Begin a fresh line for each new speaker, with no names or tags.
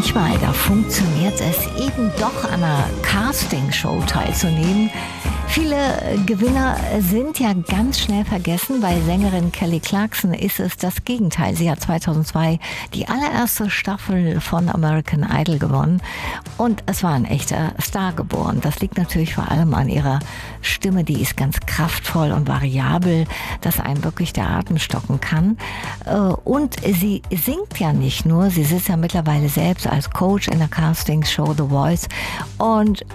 manchmal, da funktioniert es eben doch, an einer Castingshow teilzunehmen. Viele Gewinner sind ja ganz schnell vergessen. Bei Sängerin Kelly Clarkson ist es das Gegenteil. Sie hat 2002 die allererste Staffel von American Idol gewonnen und es war ein echter Star geboren. Das liegt natürlich vor allem an ihrer Stimme, die ist ganz kraftvoll und variabel, dass einem wirklich der Atem stocken kann. Und sie singt ja nicht nur, sie sitzt ja mittlerweile selbst als Coach in der Castingshow The Voice und